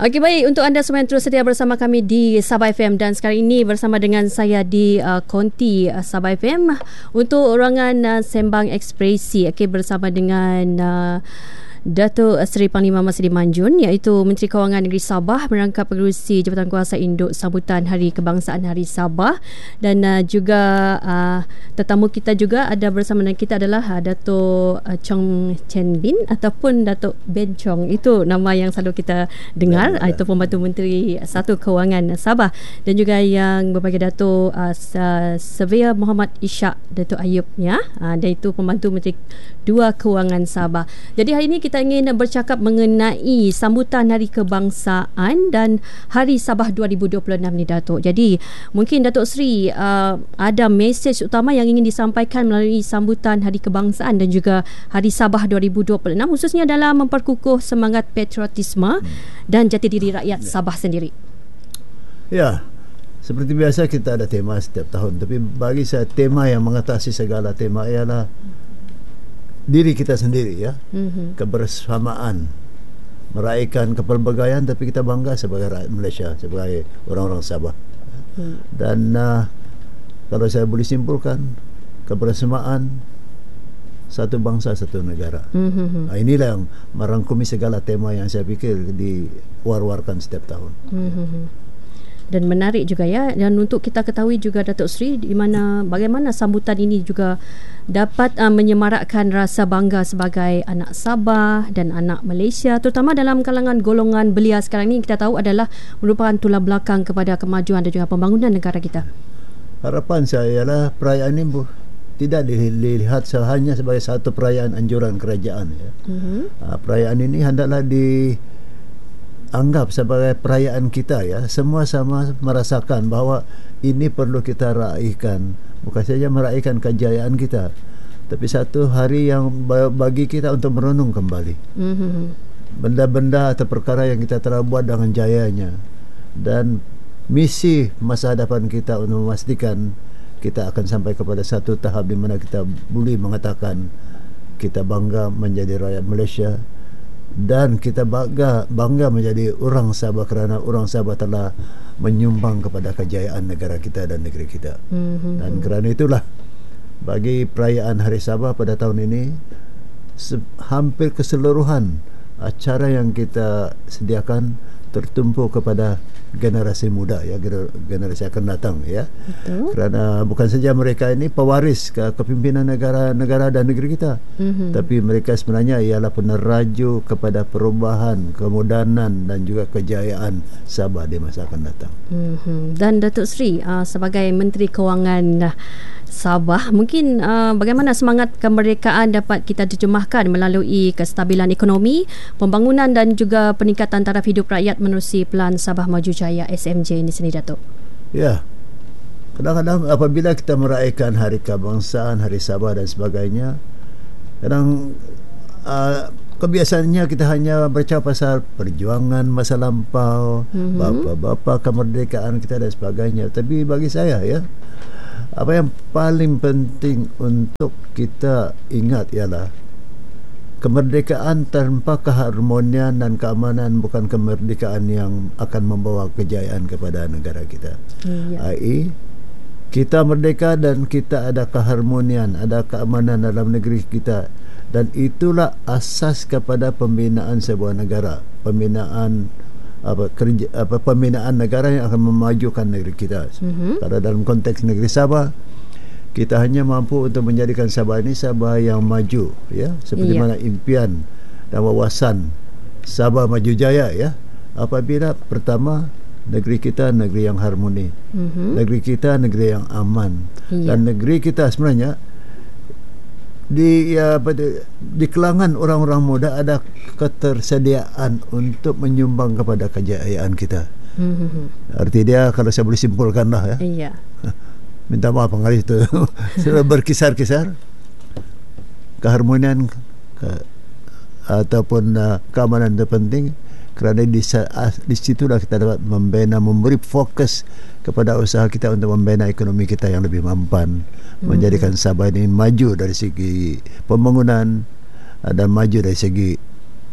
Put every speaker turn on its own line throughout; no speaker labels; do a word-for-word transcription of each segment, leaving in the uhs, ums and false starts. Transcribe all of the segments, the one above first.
Okey, baik, untuk anda semua yang terus sedia bersama kami di Sabah F M, dan sekarang ini bersama dengan saya di uh, Konti uh, Sabah F M untuk orangan uh, Sembang Ekspresi. Okey, bersama dengan uh, Datuk Seri Panglima Masdi Manjun, iaitu Menteri Kewangan Negeri Sabah, merangkap pengerusi Jabatan Kuasa Induk sambutan Hari Kebangsaan Hari Sabah. Dan uh, juga uh, tetamu kita juga ada bersama dengan kita adalah uh, Datuk uh, Chong Chen Bin ataupun Datuk Ben Chong. Itu nama yang selalu kita dengar, uh, itu Pembantu Menteri Satu Kewangan Sabah. Dan juga yang berbagai Datuk uh, Surveyor Muhammad Ishak Datuk Ayub, ya, uh, dan itu Pembantu Menteri Dua Kewangan Sabah. Jadi hari ini kita Kita ingin bercakap mengenai sambutan Hari Kebangsaan dan Hari Sabah dua ribu dua puluh enam ni, Datuk. Jadi mungkin Datuk Seri uh, ada mesej utama yang ingin disampaikan melalui sambutan Hari Kebangsaan dan juga Hari Sabah dua ribu dua puluh enam, khususnya dalam memperkukuh semangat patriotisme dan jati diri rakyat Sabah sendiri.
Ya, seperti biasa kita ada tema setiap tahun, tapi bagi saya tema yang mengatasi segala tema ialah diri kita sendiri, ya. Mm-hmm. Kebersamaan, meraihkan kepelbagaian, tapi kita bangga sebagai rakyat Malaysia, sebagai orang-orang Sabah. Mm. Dan uh, kalau saya boleh simpulkan, kebersamaan satu bangsa satu negara. Mm-hmm. Nah, inilah yang merangkumi segala tema yang saya pikir diwar-warkan setiap tahun. Mm-hmm. Dan menarik juga, ya, dan untuk kita ketahui juga, Datuk Seri, di mana bagaimana sambutan ini juga dapat uh, menyemarakkan rasa bangga sebagai anak Sabah dan anak Malaysia, terutama dalam kalangan golongan belia sekarang ini kita tahu adalah merupakan tulang belakang kepada kemajuan dan juga pembangunan negara kita. Harapan saya ialah perayaan ini bu, tidak dilihat hanya sebagai satu perayaan anjuran kerajaan, ya. Mm-hmm. Uh, perayaan ini hendaklah di anggap sebagai perayaan kita, ya. Semua sama merasakan bahawa ini perlu kita raihkan, bukan saja meraihkan kejayaan kita, tapi satu hari yang bagi kita untuk merenung kembali mm-hmm. benda-benda atau perkara yang kita telah buat dengan jayanya, dan misi masa hadapan kita untuk memastikan kita akan sampai kepada satu tahap di mana kita boleh mengatakan kita bangga menjadi rakyat Malaysia. Dan kita bangga, bangga menjadi orang Sabah kerana orang Sabah telah menyumbang kepada kejayaan negara kita dan negeri kita. Mm-hmm. Dan kerana itulah, bagi perayaan Hari Sabah pada tahun ini, se- hampir keseluruhan acara yang kita sediakan tertumpu kepada generasi muda, ya, generasi akan datang, ya. Betul. Kerana bukan saja mereka ini pewaris ke kepimpinan negara-negara dan negeri kita, mm-hmm. tapi mereka sebenarnya ialah peneraju kepada perubahan, kemodanan dan juga kejayaan Sabah di masa akan datang.
Mm-hmm. Dan Datuk Seri uh, sebagai Menteri Kewangan Sabah, mungkin uh, bagaimana semangat kemerdekaan dapat kita terjemahkan melalui kestabilan ekonomi, pembangunan dan juga peningkatan taraf hidup rakyat menerusi Pelan Sabah Maju Jaya S M J ini sendiri, Datuk?
Ya, kadang-kadang apabila kita meraihkan Hari Kebangsaan, Hari Sabah dan sebagainya, kadang uh, kebiasaannya kita hanya bercakap pasal perjuangan masa lampau, mm-hmm. bapa-bapa kemerdekaan kita dan sebagainya. Tapi bagi saya, ya, apa yang paling penting untuk kita ingat ialah kemerdekaan tanpa keharmonian dan keamanan bukan kemerdekaan yang akan membawa kejayaan kepada negara kita. Ya. I E kita merdeka dan kita ada keharmonian, ada keamanan dalam negeri kita, dan itulah asas kepada pembinaan sebuah negara, pembinaan apa kerja apa pembinaan negara yang akan memajukan negeri kita. Mm-hmm. Kalau dalam konteks negeri Sabah, kita hanya mampu untuk menjadikan Sabah ini Sabah yang maju, ya, seperti yeah. mana impian dan wawasan Sabah Maju Jaya, ya, apabila pertama negeri kita negeri yang harmoni, mm-hmm. negeri kita negeri yang aman, yeah. dan negeri kita sebenarnya di ya, di, di kalangan orang-orang muda ada ketersediaan untuk menyumbang kepada kejayaan kita. Mm-hmm. Arti dia, kalau saya boleh simpulkan lah, ya. Iya. Minta maaf pengalis itu sudah berkisar-kisar keharmonian ke, ataupun uh, keamanan itu penting, kerana di, di situlah kita dapat membina, memberi fokus kepada usaha kita untuk membina ekonomi kita yang lebih mampan, hmm. menjadikan Sabah ini maju dari segi pembangunan dan maju dari segi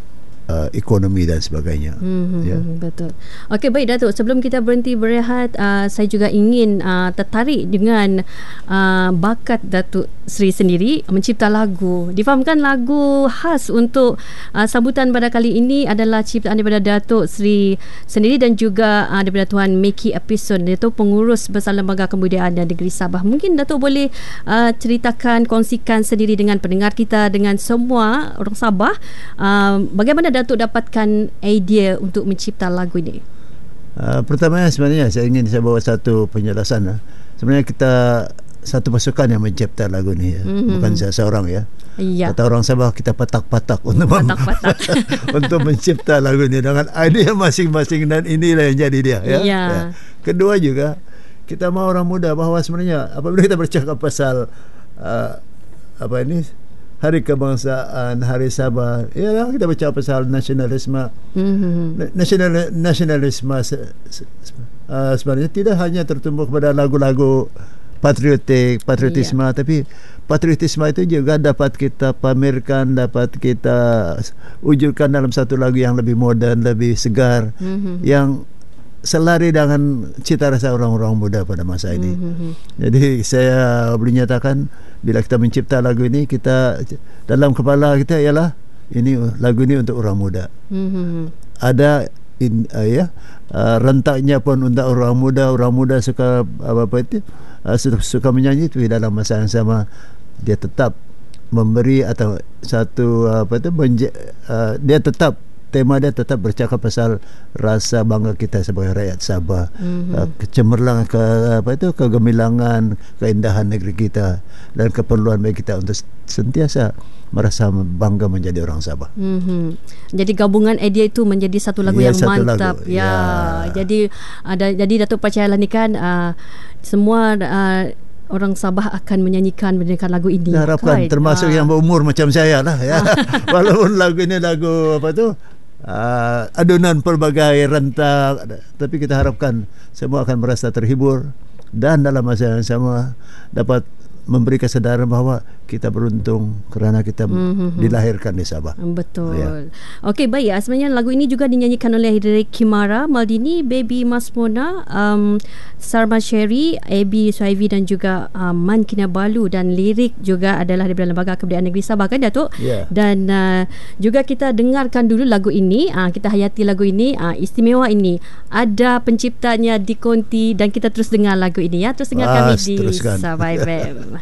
uh, ekonomi dan sebagainya.
Hmm,
ya.
Betul. Okey, baik Datuk, sebelum kita berhenti berehat, uh, saya juga ingin uh, tertarik dengan uh, bakat Datuk Sri sendiri mencipta lagu. Difahamkan lagu khas untuk uh, sambutan pada kali ini adalah ciptaan daripada Datuk Sri sendiri dan juga uh, daripada Tuan Meki Epison, iaitu pengurus besar Lembaga Kebudayaan dan Negeri Sabah. Mungkin Datuk boleh uh, ceritakan, kongsikan sendiri dengan pendengar kita, dengan semua orang Sabah, uh, bagaimana Datuk dapatkan idea untuk mencipta lagu ini?
Uh, pertamanya sebenarnya saya ingin saya bawa satu penjelasan. Uh. Sebenarnya kita satu pasukan yang mencipta lagu ni, ya. Mm-hmm. Bukan saya seorang, ya. Ya. Kata orang Sabah, kita patak-patak untuk
patak-patak
untuk mencipta lagu ni dengan idea masing-masing, dan inilah yang jadi dia, ya.
Ya.
Ya. Kedua juga, kita mahu orang muda bahawa sebenarnya apabila kita bercakap pasal uh, apa ini Hari Kebangsaan, Hari Sabah, ya, kita bercakap pasal nasionalisme. Mm-hmm. Nasional, nasionalisme se, se, uh, sebenarnya tidak hanya tertumbuh kepada lagu-lagu patriotik, patriotisme, yeah. Tapi patriotisme itu juga dapat kita pamerkan, dapat kita wujudkan dalam satu lagu yang lebih moden, lebih segar, mm-hmm. yang selari dengan cita rasa orang-orang muda pada masa ini. Mm-hmm. Jadi saya boleh nyatakan, bila kita mencipta lagu ini, kita dalam kepala kita ialah ini lagu ini untuk orang muda. Mm-hmm. Ada in, uh, ya uh, rentaknya pun untuk orang muda. Orang muda suka apa apa itu uh, suka menyanyi, tapi dalam masa yang sama dia tetap memberi atau satu uh, apa itu menje, uh, dia tetap tema dia tetap bercakap pasal rasa bangga kita sebagai rakyat Sabah, mm-hmm. uh, kecemerlang ke apa itu kegemilangan, keindahan negeri kita, dan keperluan bagi kita untuk sentiasa merasa bangga menjadi orang Sabah.
Mm-hmm. Jadi gabungan idea itu menjadi satu lagu ya, yang satu mantap. Lagu. Ya. ya. Jadi ada jadi Datuk percayalah ni kan, uh, semua uh, orang Sabah akan menyanyikan mendengarkan lagu ini.
Kita harapkan, right? Termasuk ah. yang berumur macam saya lah, ya. Walaupun lagu ini lagu apa tu uh, adunan pelbagai rentak, tapi kita harapkan semua akan merasa terhibur dan dalam masa yang sama dapat memberi kesedaran bahawa kita beruntung kerana kita mm-hmm. dilahirkan di Sabah.
Betul. Ya. Okey, baik. Sebenarnya lagu ini juga dinyanyikan oleh Ricky Mara, Maldini, Baby Masmona, um, Sarma Sherry, Abi Suhaivi dan juga um, Man Kinabalu, dan lirik juga adalah daripada Lembaga Kebudayaan Negeri Sabah, kan Datuk?
Yeah.
Dan uh, juga kita dengarkan dulu lagu ini, uh, kita hayati lagu ini, uh, istimewa ini. Ada penciptanya di Konti, dan kita terus dengar lagu ini, ya. Terus dengar ah, kami di Sabah F M.